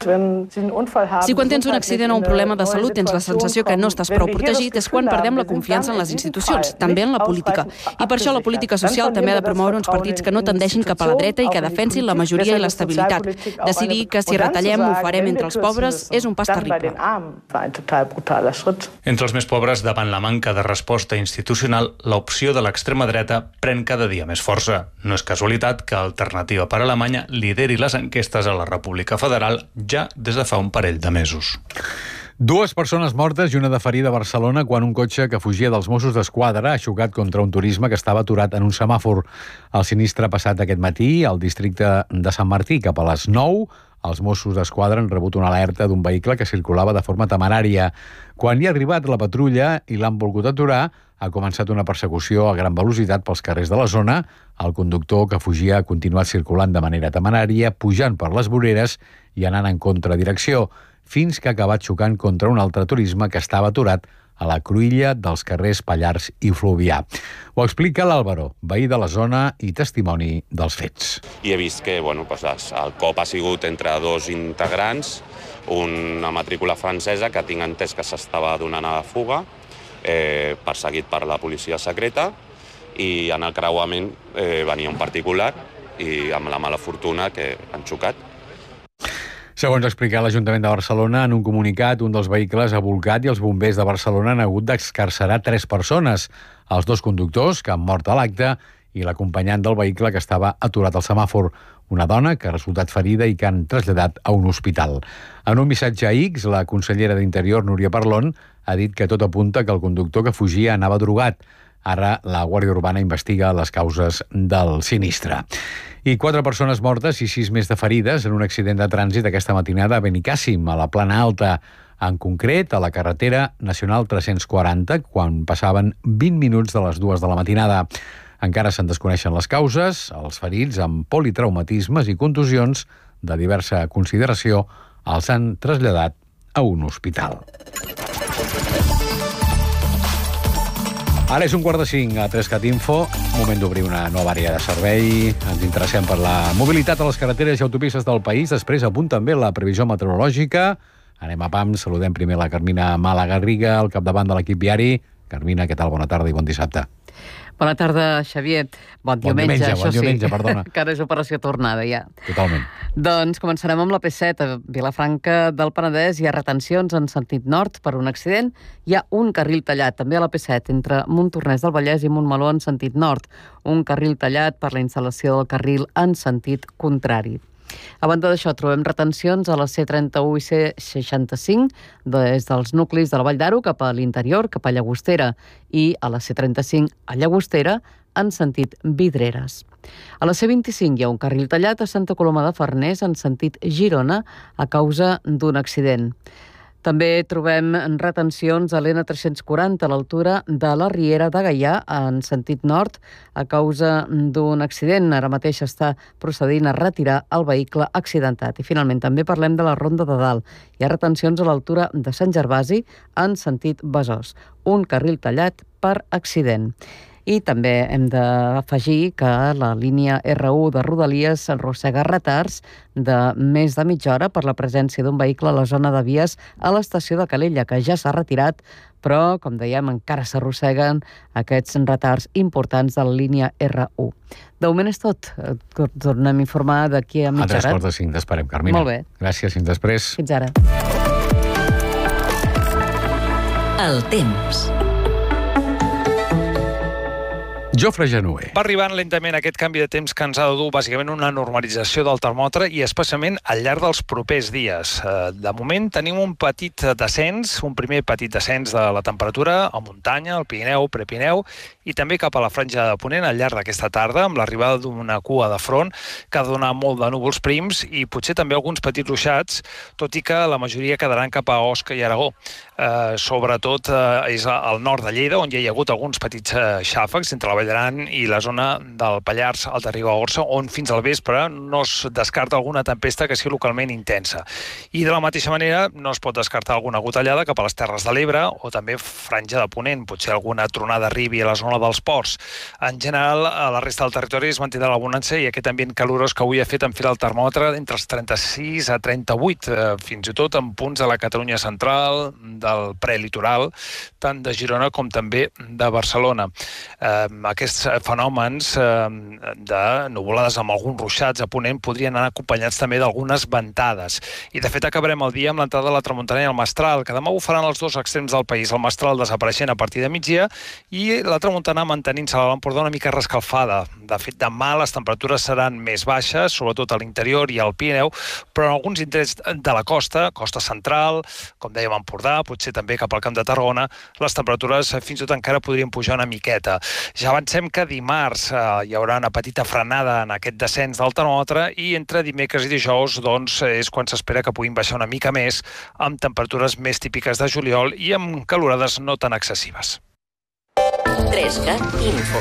Si quan tens un accident o un problema de salut tens la sensació que no estàs prou protegit, és quan perdem la confiança en les institucions, també en la política. I per això la política social també ha de promoure uns partits que no tendeixin cap a la dreta i que defensin la majoria i l'estabilitat. Decidir que si retallem ho farem entre els pobres és un pas terrible. Entre els més pobres, davant la manca de resposta institucional, l'opció de l'extrema dreta pren cada dia més força. No és casualitat que Alternativa per Alemanya lideri les enquestes a la República Federal ja des de fa un parell de mesos. 2 persones mortes i una de ferida a Barcelona quan un cotxe que fugia dels Mossos d'Esquadra ha xocat contra un turisme que estava aturat en un semàfor. El sinistre ha passat aquest matí al districte de Sant Martí. Cap a les 9, els Mossos d'Esquadra han rebut una alerta d'un vehicle que circulava de forma temerària. Quan hi ha arribat la patrulla i l'han volgut aturar, ha començat una persecució a gran velocitat pels carrers de la zona. El conductor que fugia ha continuat circulant de manera temerària, pujant per les voreres i anant en contradirecció, fins que ha acabat xocant contra un altre turisme que estava aturat a la cruïlla dels carrers Pallars i Fluvià. Ho explica l'Àlvaro, veí de la zona i testimoni dels fets. I he vist que el cop ha sigut entre 2 integrants, una matrícula francesa que tinc entès que s'estava donant a la fuga, perseguit per la policia secreta, i en el creuament venia un particular i amb la mala fortuna que han xocat. Segons ha explicat l'Ajuntament de Barcelona, en un comunicat, un dels vehicles ha volcat i els bombers de Barcelona han hagut d'excarcerar 3 persones, els 2 conductors que han mort a l'acte i l'acompanyant del vehicle que estava aturat al semàfor, una dona que ha resultat ferida i que han traslladat a un hospital. En un missatge a X, la consellera d'Interior, Núria Parlon, ha dit que tot apunta que el conductor que fugia anava drogat. Ara la Guàrdia Urbana investiga les causes del sinistre. I 4 persones mortes i 6 més de ferides en un accident de trànsit aquesta matinada a Benicàssim, a la Plana Alta. En concret, a la carretera nacional 340, quan passaven 20 minuts de les 2 de la matinada. Encara se'n desconeixen les causes. Els ferits amb politraumatismes i contusions de diversa consideració els han traslladat a un hospital. Ara és 4:45 a 3cat Info, moment d'obrir una nova àrea de servei. Ens interessem per la mobilitat a les carreteres i autopistes del país. Després, a punt també la previsió meteorològica. Anem a PAM, saludem primer la Carmina Malagarriga, al capdavant de l'equip viari. Carmina, què tal? Bona tarda i bon dissabte. Bona tarda, Xavier. Bon diumenge, això sí. Bon diumenge, perdona. Que ara és operació tornada, ja. Totalment. Doncs començarem amb la P7. A Vilafranca del Penedès hi ha retencions en sentit nord per un accident. Hi ha un carril tallat, també a la P7, entre Montornès del Vallès i Montmeló en sentit nord. Un carril tallat per la instal·lació del carril en sentit contrari. A banda d'això, trobem retencions a la C31 i C65 des dels nuclis de la Vall d'Aro cap a l'interior, cap a Llagostera, i a la C35 a Llagostera en sentit Vidreres. A la C25 hi ha un carril tallat a Santa Coloma de Farners en sentit Girona a causa d'un accident. També trobem retencions a l'N340 a l'altura de la Riera de Gaià en sentit nord a causa d'un accident. Ara mateix està procedint a retirar el vehicle accidentat. I finalment també parlem de la Ronda de Dalt. Hi ha retencions a l'altura de Sant Gervasi en sentit Besòs. Un carril tallat per accident. I també hem d'afegir que la línia R1 de Rodalies arrossega retards de més de mitja hora per la presència d'un vehicle a la zona de vies a l'estació de Calella, que ja s'ha retirat, però, com dèiem, encara s'arrosseguen aquests retards importants de la línia R1. De moment és tot. Tornem a informar d'aquí a mitja hora. A 3:45 t'esperem, Carmina. Molt bé. Gràcies, fins després. Fins ara. El temps. Jofre Genuer. Va arribant lentament aquest canvi de temps que ens ha de dur bàsicament una normalització del termòmetre i especialment al llarg dels propers dies. De moment tenim un petit descens, un primer petit descens de la temperatura a muntanya, al Pirineu, Prepirineu i també cap a la franja de Ponent al llarg d'aquesta tarda amb l'arribada d'una cua de front que ha de donar molt de núvols prims i potser també alguns petits ruixats, tot i que la majoria quedaran cap a Osca i Aragó. Sobretot és al nord de Lleida on ja hi ha hagut alguns petits xàfecs entre la Vall Collaran i la zona del Pallars, Alta Ribagorça, on fins al vespre no es descarta alguna tempesta que sigui localment intensa. I de la mateixa manera no es pot descartar alguna gotellada cap a les Terres de l'Ebre o també franja de Ponent, potser alguna tronada arribi a la zona dels ports. En general, a la resta del territori es mantindrà la bonança i aquest ambient calorós que avui ha fet enfilar el termòmetre entre els 36 a 38, fins i tot en punts de la Catalunya central, del prelitoral, tant de Girona com també de Barcelona. Aquests fenòmens de nuvolades amb alguns ruixats a Ponent podrien anar acompanyats també d'algunes ventades. I de fet acabarem el dia amb l'entrada de la tramuntana i el mestral, que demà bufaran els dos extrems del país, el mestral desapareixent a partir de migdia i la tramuntana mantenint-se a l'Empordà una mica rescalfada. De fet, demà les temperatures seran més baixes, sobretot a l'interior i al Pirineu, però en alguns indrets de la costa central, com dèiem Empordà, potser també cap al Camp de Tarragona, les temperatures fins i tot encara podrien pujar una miqueta. Ja avancem que dimarts hi haurà una petita frenada en aquest descens del termòmetre i entre dimecres i dijous doncs, és quan s'espera que puguin baixar una mica més amb temperatures més típiques de juliol i amb calorades no tan excessives. 3CAT Info.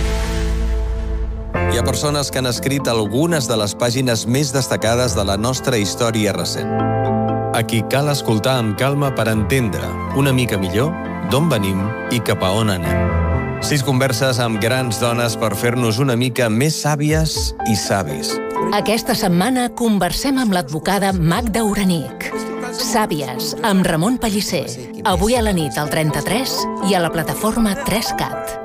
Hi ha persones que han escrit algunes de les pàgines més destacades de la nostra història recent. A qui cal escoltar amb calma per entendre una mica millor d'on venim i cap a on anem. 6 converses amb grans dones per fer-nos una mica més sàvies i savis. Aquesta setmana conversem amb l'advocada Magda Uranic. Sàvies, amb Ramon Pellicer. Avui a la nit al 33 i a la plataforma 3CAT.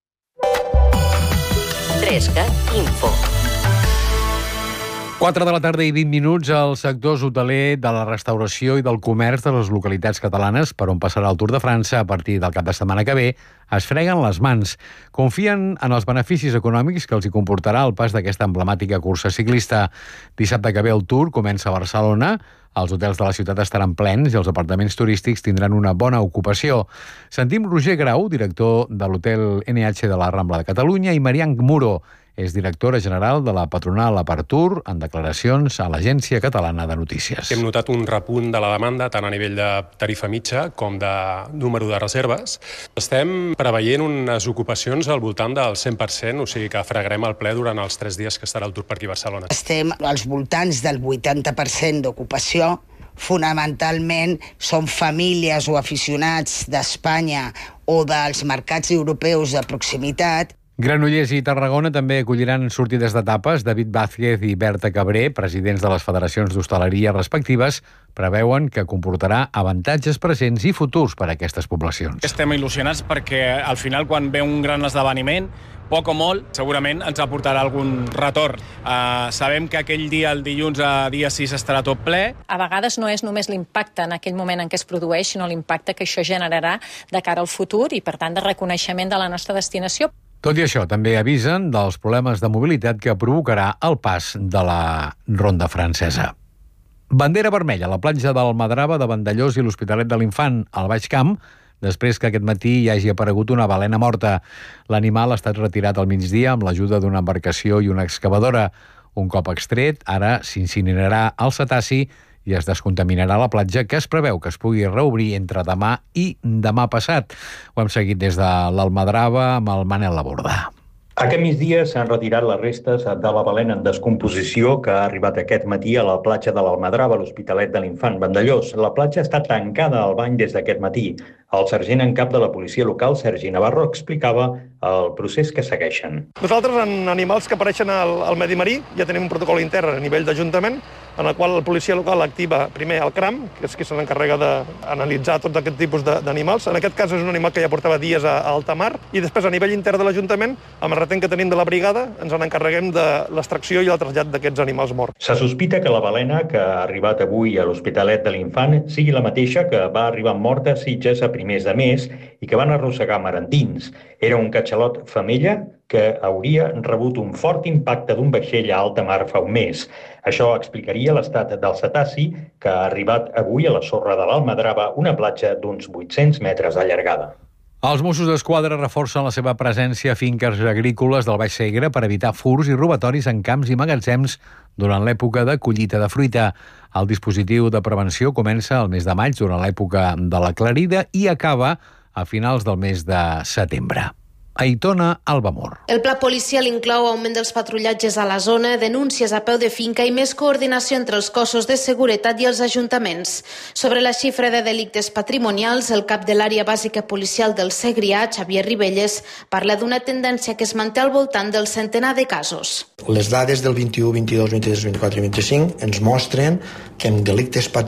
3CAT Info. 4 de la tarda i 20 minuts als sectors hoteler, de la restauració i del comerç de les localitats catalanes, per on passarà el Tour de França a partir del cap de setmana que ve, es freguen les mans. Confien en els beneficis econòmics que els hi comportarà el pas d'aquesta emblemàtica cursa ciclista. Dissabte que ve el Tour comença a Barcelona, els hotels de la ciutat estaran plens i els apartaments turístics tindran una bona ocupació. Sentim Roger Grau, director de l'hotel NH de la Rambla de Catalunya, i Marianne Muro, és directora general de la patronal Apartur, en declaracions a l'Agència Catalana de Notícies. Hem notat un repunt de la demanda, tant a nivell de tarifa mitja com de número de reserves. Estem preveient unes ocupacions al voltant del 100%, o sigui que fregarem el ple durant els 3 dies que estarà el Tour per aquí a Barcelona. Estem als voltants del 80% d'ocupació. Fonamentalment són famílies o aficionats d'Espanya o dels mercats europeus de proximitat. Granollers i Tarragona també acolliran sortides d'etapes. David Vázquez i Berta Cabré, presidents de les federacions d'hostaleria respectives, preveuen que comportarà avantatges presents i futurs per a aquestes poblacions. Estem il·lusionats perquè al final quan ve un gran esdeveniment, poc o molt, segurament ens aportarà algun retorn. Sabem que aquell dia, el dilluns, dia 6, estarà tot ple. A vegades no és només l'impacte en aquell moment en què es produeix, sinó l'impacte que això generarà de cara al futur i, per tant, de reconeixement de la nostra destinació. Tot i això, també avisen dels problemes de mobilitat que provocarà el pas de la ronda francesa. Bandera vermella a la platja d'Almadrava, de Vandellós i l'Hospitalet de l'Infant, al Baix Camp, després que aquest matí hi hagi aparegut una balena morta. L'animal ha estat retirat al migdia amb l'ajuda d'una embarcació i una excavadora. Un cop extret, ara s'incinerarà el cetaci i es descontaminarà la platja, que es preveu que es pugui reobrir entre demà i demà passat. Ho hem seguit des de l'Almadrava amb el Manel Labordà. Aquest migdia s'han retirat les restes de la balena en descomposició que ha arribat aquest matí a la platja de l'Almadrava, a l'Hospitalet de l'Infant, Vandellós. La platja està tancada al bany des d'aquest matí. El sergent en cap de la policia local, Sergi Navarro, explicava el procés que segueixen. Nosaltres, en animals que apareixen al medi marí, ja tenim un protocol intern a nivell d'Ajuntament, en el qual la policia local activa primer el CRAM, que és qui se n'encarrega d'analitzar tots aquest tipus d'animals. En aquest cas és un animal que ja portava dies a alta mar, i després a nivell intern de l'Ajuntament, amb el retent que tenim de la brigada, ens n'encarreguem de l'extracció i el trasllat d'aquests animals morts. Se sospita que la balena que ha arribat avui a l'Hospitalet de l'Infant sigui la mateixa que va arribar morta a Sitges a primers de mes i que van arrossegar mar endins. Era un catxalot femella que hauria rebut un fort impacte d'un vaixell a alta mar fa un mes. Això explicaria l'estat del cetaci, que ha arribat avui a la sorra de l'Almadrava, una platja d'uns 800 metres de llargada. Els Mossos d'Esquadra reforcen la seva presència a finques agrícoles del Baix Segre per evitar furts i robatoris en camps i magatzems durant l'època de collita de fruita. El dispositiu de prevenció comença el mes de maig, durant l'època de la clarida, i acaba a finals del mes de setembre. Aitona Albamor. El pla policial inclou augment dels patrullatges a la zona, denúncies a peu de finca i més coordinació entre els cossos de seguretat i els ajuntaments. Sobre la xifra de delictes patrimonials, el cap de l'àrea bàsica policial del Segrià, Xavier Ribelles, parla d'una tendència que es manté al voltant del centenar de casos. Les dades del 21, 22, 23, 24 i 25 ens mostren que en delictes patrimonials